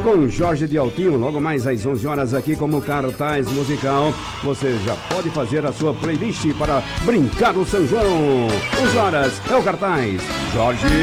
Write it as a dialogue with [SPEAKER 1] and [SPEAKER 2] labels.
[SPEAKER 1] com Jorge de Altinho, logo mais às 11 horas aqui como cartaz musical. Você já pode fazer a sua playlist para brincar no São João. 11 horas é o cartaz. Jorge